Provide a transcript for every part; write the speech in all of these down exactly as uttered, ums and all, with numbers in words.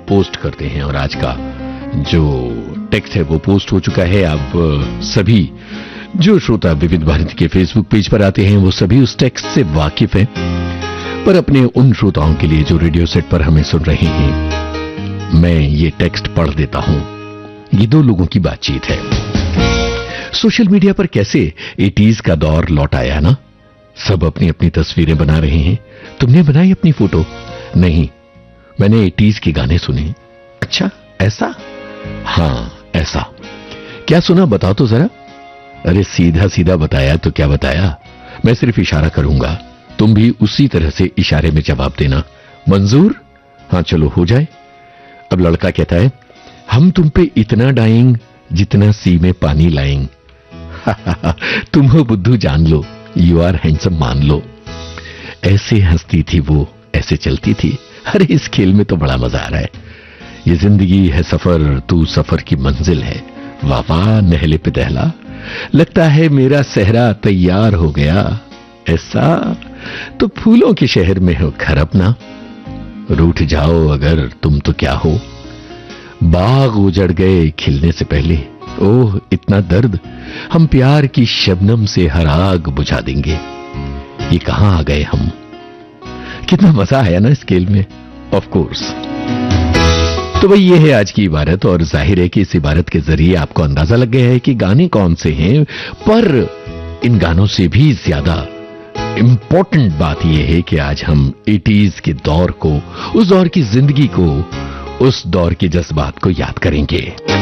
Post करते हैं और आज का जो टेक्स्ट है वो पोस्ट हो चुका है। आप सभी जो श्रोता विविध भारती के फेसबुक पेज पर आते हैं वो सभी उस टेक्स्ट से वाकिफ हैं, पर अपने उन श्रोताओं के लिए जो रेडियो सेट पर हमें सुन रहे हैं मैं ये टेक्स्ट पढ़ देता हूं। ये दो लोगों की बातचीत है। सोशल मीडिया पर कैसे एटीज का दौर लौट आया ना, सब अपनी अपनी तस्वीरें बना रहे हैं। तुमने बनाई अपनी फोटो? नहीं, मैंने एटीज के गाने सुने। अच्छा ऐसा? हाँ ऐसा। क्या सुना बताओ तो जरा। अरे सीधा सीधा बताया तो क्या बताया, मैं सिर्फ इशारा करूंगा, तुम भी उसी तरह से इशारे में जवाब देना। मंजूर? हाँ चलो हो जाए। अब लड़का कहता है, हम तुम पे इतना डाएंग जितना सी में पानी लाएंग। तुम हो बुद्धू जान लो, यू आर हैंडसम मान लो। ऐसे हंसती थी वो, ऐसे चलती थी। अरे इस खेल में तो बड़ा मजा आ रहा है। ये जिंदगी है सफर, तू सफर की मंजिल है। वाह वाह नहले पे दहला, लगता है मेरा सहरा तैयार हो गया। ऐसा तो फूलों के शहर में हो घर अपना, रूठ जाओ अगर तुम तो क्या हो। बाग उजड़ गए खिलने से पहले, ओह इतना दर्द, हम प्यार की शबनम से हर आग बुझा देंगे। ये कहां आ गए हम। कितना मजा आया ना इस खेल में। Of course. तो भाई ये है आज की इबारत, और जाहिर है कि इस इबारत के जरिए आपको अंदाजा लग गया है कि गाने कौन से हैं, पर इन गानों से भी ज्यादा इंपॉर्टेंट बात यह है कि आज हम एटीज के दौर को, उस दौर की जिंदगी को, उस दौर के जज्बात को याद करेंगे।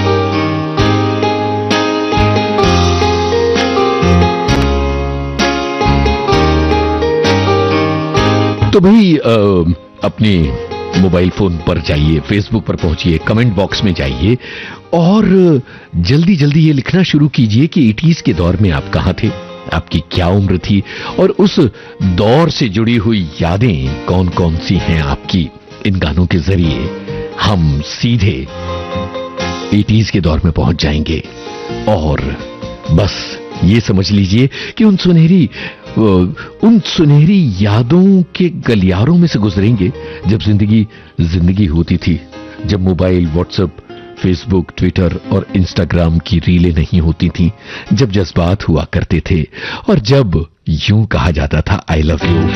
तो भाई अपने मोबाइल फोन पर जाइए, फेसबुक पर पहुंचिए, कमेंट बॉक्स में जाइए और जल्दी जल्दी ये लिखना शुरू कीजिए कि एटीज के दौर में आप कहां थे, आपकी क्या उम्र थी और उस दौर से जुड़ी हुई यादें कौन कौन सी हैं आपकी। इन गानों के जरिए हम सीधे एटीज के दौर में पहुंच जाएंगे और बस ये समझ लीजिए कि उन सुनहरी उन सुनहरी यादों के गलियारों में से गुजरेंगे जब जिंदगी जिंदगी होती थी, जब मोबाइल, व्हाट्सएप, फेसबुक, ट्विटर और इंस्टाग्राम की रीलें नहीं होती थी, जब जज्बात हुआ करते थे और जब यूं कहा जाता था आई लव यू।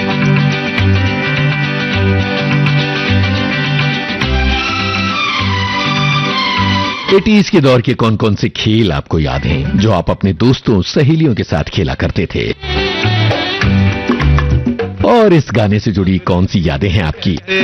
एटीज के दौर के कौन कौन से खेल आपको याद हैं जो आप अपने दोस्तों सहेलियों के साथ खेला करते थे, और इस गाने से जुड़ी कौन सी यादें हैं आपकी।